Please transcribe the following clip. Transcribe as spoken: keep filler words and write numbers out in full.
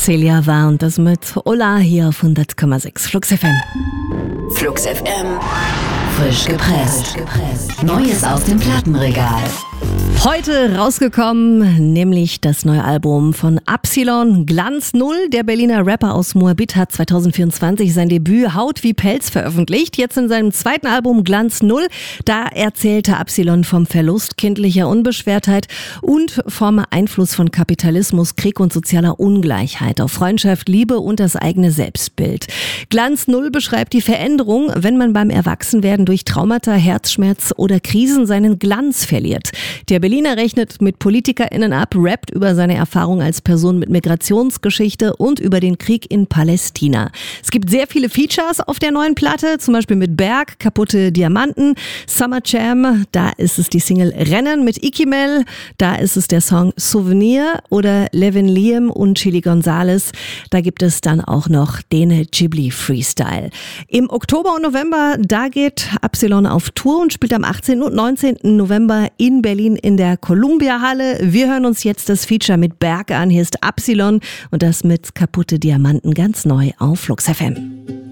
Celia war und das mit Ola hier auf hundert Komma sechs Flux F M. Flux F M. Frisch gepresst. Neues aus dem Plattenregal. Heute rausgekommen, nämlich das neue Album von Absilon, Glanz Null. Der Berliner Rapper aus Moabit hat zwanzig vierundzwanzig sein Debüt Haut wie Pelz veröffentlicht. Jetzt in seinem zweiten Album Glanz Null, da erzählte Absilon vom Verlust kindlicher Unbeschwertheit und vom Einfluss von Kapitalismus, Krieg und sozialer Ungleichheit auf Freundschaft, Liebe und das eigene Selbstbild. Glanz Null beschreibt die Veränderung, wenn man beim Erwachsenwerden durch Traumata, Herzschmerz oder Krisen seinen Glanz verliert. Der Berliner rechnet mit PolitikerInnen ab, rappt über seine Erfahrung als Person mit Migrationsgeschichte und über den Krieg in Palästina. Es gibt sehr viele Features auf der neuen Platte, zum Beispiel mit Berg, Kaputte Diamanten, Summer Jam, da ist es die Single Rennen mit Ikimel, da ist es der Song Souvenir oder Levin Liam und Chili Gonzales, da gibt es dann auch noch den Ghibli Freestyle. Im Oktober und November, da geht Absilon auf Tour und spielt am achtzehnten und neunzehnten November in Berlin in der Columbia Halle. Wir hören uns jetzt das Feature mit Berg an. Hier ist Absilon und das mit Kaputte Diamanten ganz neu auf Flux F M.